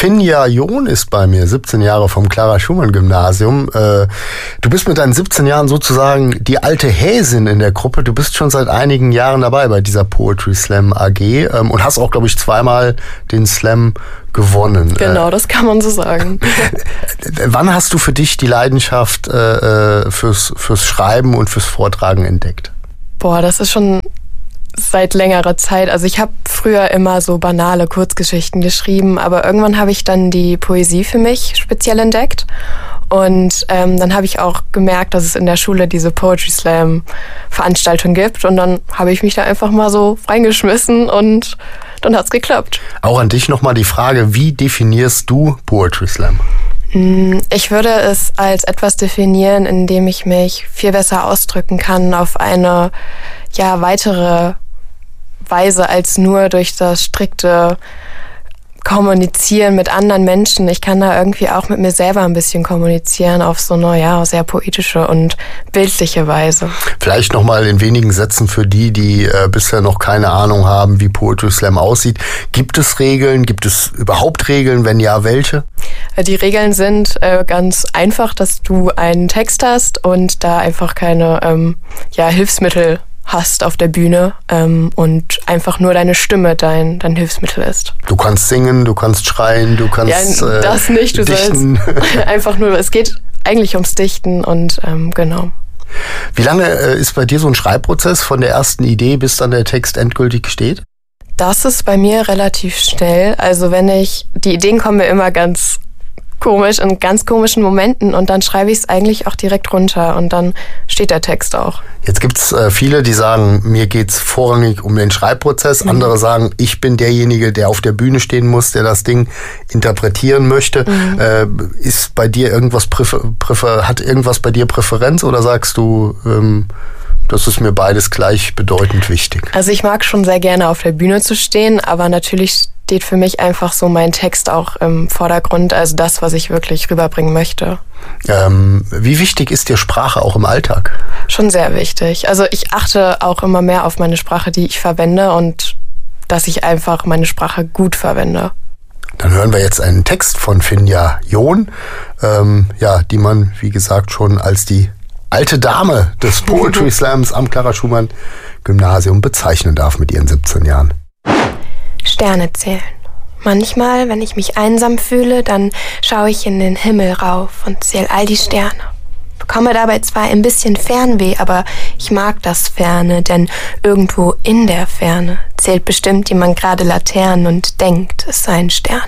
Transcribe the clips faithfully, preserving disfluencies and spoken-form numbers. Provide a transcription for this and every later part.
Finja John ist bei mir, siebzehn Jahre vom Clara-Schumann-Gymnasium. Äh, du bist mit deinen siebzehn Jahren sozusagen die alte Häsin in der Gruppe. Du bist schon seit einigen Jahren dabei bei dieser Poetry Slam A G ähm, und hast auch, glaube ich, zweimal den Slam gewonnen. Genau, das kann man so sagen. Wann hast du für dich die Leidenschaft äh, fürs, fürs Schreiben und fürs Vortragen entdeckt? Boah, das ist schon seit längerer Zeit. Also ich habe früher immer so banale Kurzgeschichten geschrieben, aber irgendwann habe ich dann die Poesie für mich speziell entdeckt. Und ähm, dann habe ich auch gemerkt, dass es in der Schule diese Poetry Slam Veranstaltung gibt. Und dann habe ich mich da einfach mal so reingeschmissen und dann hat's geklappt. Auch an dich nochmal die Frage, wie definierst du Poetry Slam? Ich würde es als etwas definieren, in dem ich mich viel besser ausdrücken kann auf eine ja weitere Weise als nur durch das strikte Kommunizieren mit anderen Menschen. Ich kann da irgendwie auch mit mir selber ein bisschen kommunizieren auf so eine ja sehr poetische und bildliche Weise. Vielleicht nochmal in wenigen Sätzen für die, die äh, bisher noch keine Ahnung haben, wie Poetry Slam aussieht. Gibt es Regeln? Gibt es überhaupt Regeln? Wenn ja, welche? Die Regeln sind äh, ganz einfach, dass du einen Text hast und da einfach keine ähm, ja, Hilfsmittel hast auf der Bühne ähm, und einfach nur deine Stimme dein, dein Hilfsmittel ist. Du kannst singen, du kannst schreien, du kannst ja, das äh, nicht, du dichten. sollst einfach nur, es geht eigentlich ums Dichten und ähm, genau. Wie lange äh, ist bei dir so ein Schreibprozess von der ersten Idee, bis dann der Text endgültig steht? Das ist bei mir relativ schnell. Also wenn ich, die Ideen kommen mir immer ganz komisch, in ganz komischen Momenten und dann schreibe ich es eigentlich auch direkt runter und dann steht der Text auch. Jetzt gibt's äh, viele, die sagen, mir geht's vorrangig um den Schreibprozess. Mhm. Andere sagen, ich bin derjenige, der auf der Bühne stehen muss, der das Ding interpretieren möchte. Mhm. Äh, ist bei dir irgendwas präfer, präfer, hat irgendwas bei dir Präferenz oder sagst du, ähm, das ist mir beides gleichbedeutend wichtig? Also ich mag schon sehr gerne auf der Bühne zu stehen, aber natürlich steht für mich einfach so mein Text auch im Vordergrund, also das, was ich wirklich rüberbringen möchte. Ähm, wie wichtig ist dir Sprache auch im Alltag? Schon sehr wichtig. Also ich achte auch immer mehr auf meine Sprache, die ich verwende und dass ich einfach meine Sprache gut verwende. Dann hören wir jetzt einen Text von Finja John, ähm, ja, die man, wie gesagt, schon als die alte Dame des Poetry Slams am Clara-Schumann-Gymnasium bezeichnen darf mit ihren siebzehn Jahren. Sterne zählen. Manchmal, wenn ich mich einsam fühle, dann schaue ich in den Himmel rauf und zähle all die Sterne. Bekomme dabei zwar ein bisschen Fernweh, aber ich mag das Ferne, denn irgendwo in der Ferne zählt bestimmt jemand gerade Laternen und denkt, es seien Sterne.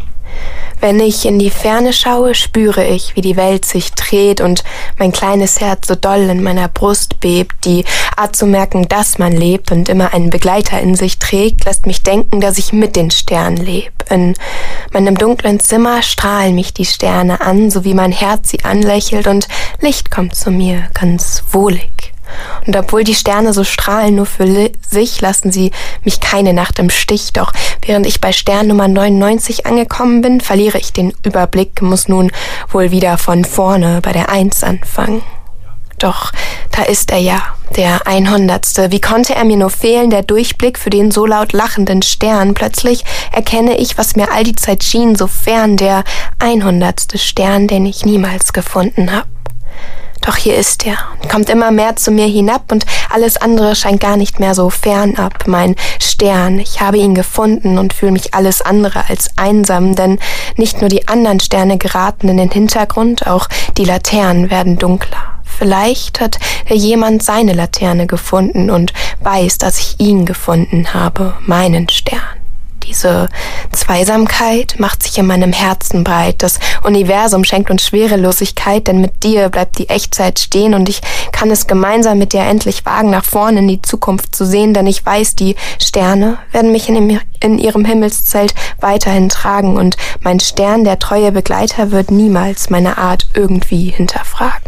Wenn ich in die Ferne schaue, spüre ich, wie die Welt sich dreht und mein kleines Herz so doll in meiner Brust bebt. Die Art zu merken, dass man lebt und immer einen Begleiter in sich trägt, lässt mich denken, dass ich mit den Sternen lebe. In meinem dunklen Zimmer strahlen mich die Sterne an, so wie mein Herz sie anlächelt und Licht kommt zu mir, ganz wohlig. Und obwohl die Sterne so strahlen nur für sich, lassen sie mich keine Nacht im Stich. Doch während ich bei Stern Nummer neunundneunzig angekommen bin, verliere ich den Überblick, muss nun wohl wieder von vorne bei der Eins anfangen. Doch da ist er ja, der Einhundertste. Wie konnte er mir nur fehlen, der Durchblick für den so laut lachenden Stern? Plötzlich erkenne ich, was mir all die Zeit schien, so fern, der einhundertste Stern, den ich niemals gefunden hab. Doch hier ist er und kommt immer mehr zu mir hinab und alles andere scheint gar nicht mehr so fernab. Mein Stern, ich habe ihn gefunden und fühle mich alles andere als einsam, denn nicht nur die anderen Sterne geraten in den Hintergrund, auch die Laternen werden dunkler. Vielleicht hat jemand seine Laterne gefunden und weiß, dass ich ihn gefunden habe, meinen Stern. Diese Zweisamkeit macht sich in meinem Herzen breit. Das Universum schenkt uns Schwerelosigkeit, denn mit dir bleibt die Echtzeit stehen und ich kann es gemeinsam mit dir endlich wagen, nach vorne in die Zukunft zu sehen, denn ich weiß, die Sterne werden mich in, in ihrem Himmelszelt weiterhin tragen und mein Stern, der treue Begleiter, wird niemals meine Art irgendwie hinterfragen.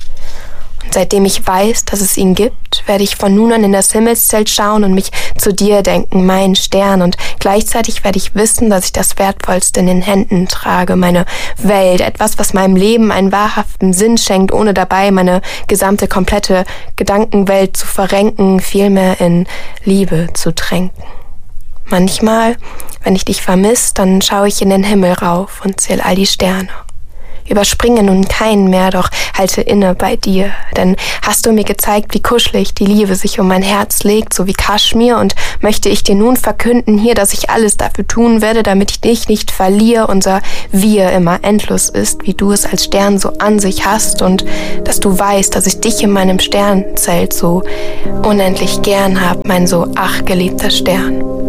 Und seitdem ich weiß, dass es ihn gibt, werde ich von nun an in das Himmelszelt schauen und mich zu dir denken, mein Stern. Und gleichzeitig werde ich wissen, dass ich das Wertvollste in den Händen trage, meine Welt, etwas, was meinem Leben einen wahrhaften Sinn schenkt, ohne dabei meine gesamte, komplette Gedankenwelt zu verrenken, vielmehr in Liebe zu tränken. Manchmal, wenn ich dich vermiss, dann schaue ich in den Himmel rauf und zähl all die Sterne. Überspringe nun keinen mehr, doch halte inne bei dir. Denn hast du mir gezeigt, wie kuschelig die Liebe sich um mein Herz legt, so wie Kaschmir, und möchte ich dir nun verkünden hier, dass ich alles dafür tun werde, damit ich dich nicht verliere, unser Wir immer endlos ist, wie du es als Stern so an sich hast, und dass du weißt, dass ich dich in meinem Sternzelt so unendlich gern hab, mein so ach geliebter Stern.